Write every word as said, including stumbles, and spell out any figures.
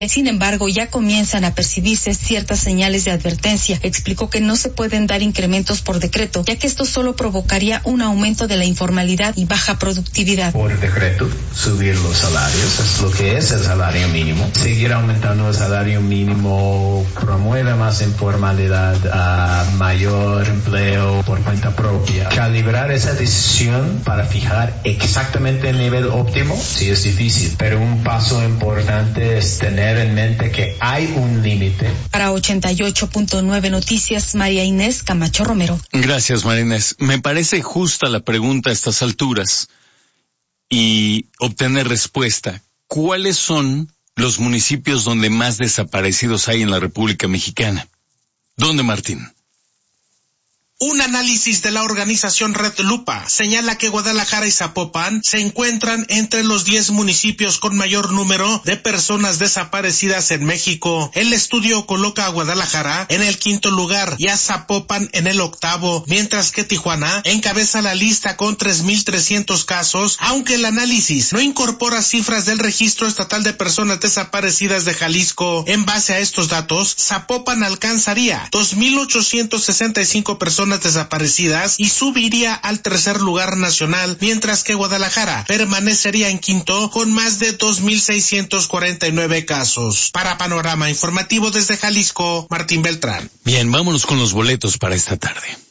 Sin embargo, ya comienzan a percibirse ciertas señales de advertencia. Explicó que no se pueden dar incrementos por decreto, ya que esto solo provocaría un aumento de la informalidad y baja productividad. Por decreto, subir los salarios, es lo que es el salario mínimo. Seguir aumentando el salario mínimo promueve más informalidad, a mayor empleo por cuenta propia. Calibrar esa decisión para fijar exactamente el nivel óptimo, sí es difícil, pero un paso importante es tener en mente que hay un límite. Para ochenta y ocho punto nueve Noticias, María Inés Camacho Romero. Gracias, María Inés. Me parece justa la pregunta a estas alturas y obtener respuesta. ¿Cuáles son los municipios donde más desaparecidos hay en la República Mexicana? ¿Dónde, Martín? Un análisis de la organización Red Lupa señala que Guadalajara y Zapopan se encuentran entre los diez municipios con mayor número de personas desaparecidas en México. El estudio coloca a Guadalajara en el quinto lugar y a Zapopan en el octavo, mientras que Tijuana encabeza la lista con tres mil trescientos casos, aunque el análisis no incorpora cifras del Registro Estatal de Personas Desaparecidas de Jalisco. En base a estos datos, Zapopan alcanzaría dos mil ochocientos sesenta y cinco personas desaparecidas y subiría al tercer lugar nacional, mientras que Guadalajara permanecería en quinto con más de dos mil seiscientos cuarenta y nueve casos. Para Panorama Informativo desde Jalisco, Martín Beltrán. Bien, vámonos con los boletos para esta tarde.